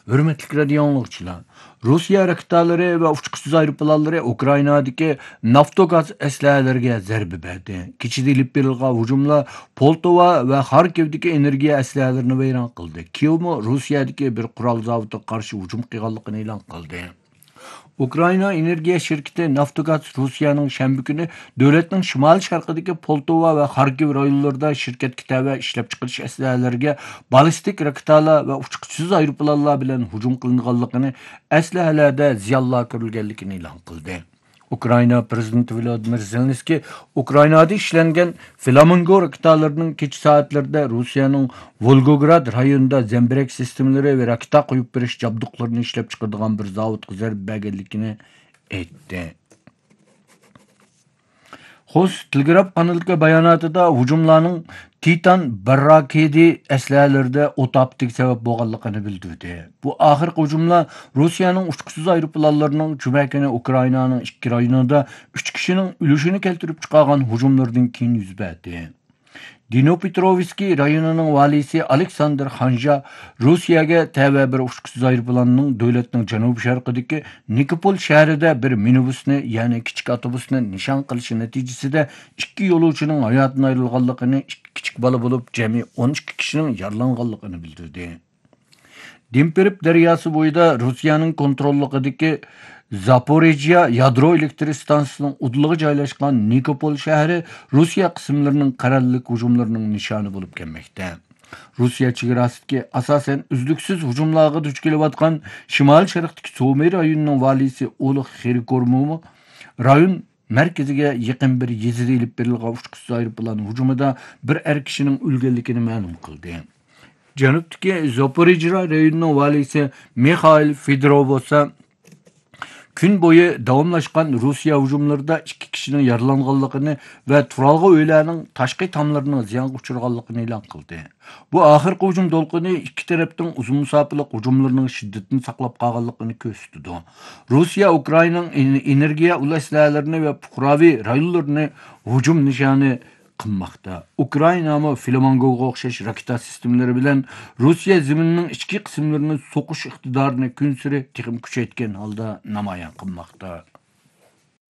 Hürmetlik radio anlıqçılar. Rusiya raketalari va uçquchsiz aeroplanlari Ukrainadagi naftogaz əsləhələrə zərbə berdi. Keçidi ilib berilgan hücumlar Poltava və Kharkivdagi energiya əsləhələrini vayron qildi. Kiyevmi Rusiyadagi bir qural zavodiga qarshi hücum qilganligini e'lon qildi. Ukrayna energiya şirketi Naftogaz Rusiyanın şənbə günü dövlətin şimal şərqidəki Poltava və Kharkiv rayonlarında şirketə təvə işləp çıxarış əsləhələrə ballistik raketalar və uçquchsiz aeroplanlar bilan hücum qılınğanlığını, əsləhələrdə ziyanlar görülgənligini e'lon qildi. Ukrayna prezidenti Vladimir Zelenskiy Ukraynada işlənən Flamingo raketalarının keç saatlərdə Rusiyanın Volgograd rayonunda zemberek sistemləri və raketa qoyub beriş jabduqlarını işləp çıxardığan bir zavodga zərbə berganligini aytdı. Xo'sh, Telegraf kanalidagi bayonotida hujumlarning Titan Barrakedi əsləhələrdə otaptik səbəb bo'lganligini bildirdi. Bu axirgi hujumlar Rusiyaning uçquchsiz aeroplanlarının cuma kuni Ukrainaning 2 rayonida 3 kishining o'lishini keltirib chiqargan hujumlardan keyin yuz berdi. Dnipropetrovsk rayonining valisi Aleksandr Xanja Rusiyaga təvə bir uçquchsiz aeroplanning davlatning janubi sharqidagi Nikopol shahrida bir minibusni, ya'ni kichik avtobusni nishon qilishi natijasida 2 yo'lovchining hayotdan ayrilganligini, 2 kichik bola bo'lib jami 12 kishining yaralanganligini bildirdi. Dnipro daryosi bo'yida Rossiyaning kontrolligidagi Zaporejya yadro elektr stansiyasining udlig'i joylashgan Nikopol shahri Rusiya qismlarining qarallik hujumlarining nishoni bo'lib kelmoqda. Rusiya chegarasidagi asosan uzluksiz hujumlarga duch kelayotgan shimol sharqdagi Sumy rayonining valisi Oleg Xerikormov rayon markaziga yaqin bir yezida ilib berilgan uçquchsiz aeroplan hujumida bir kishining o'lganligini ma'lum qildi. Janubdagi Zaporejya rayonining valisi Mikhail Fedorov bo'lsa kun bo'yi davomlashgan Rusiya hujumlarida 2 kishining yaralanganligini va turalg'i uylarning tashqi tomlarining ziyonga uchraganligini e'lon qildi. Bu oxirgi hujum to'lqini ikki tarafning uzun musofirlik hujumlarining shiddatini saqlab qolganligini ko'rsatdi. Rusiya Ukrainaning energiya ulaslarini va fuqaroviy rayonlarini hujum nishoni qilmoqda. Ukraina Flamingoga o'xshash raketa sistemlari bilan Rusiya zeminining ichki qismlarini so'qish iqtidorini kun sari texnik kuchaytgan holda namoyon qilmoqda.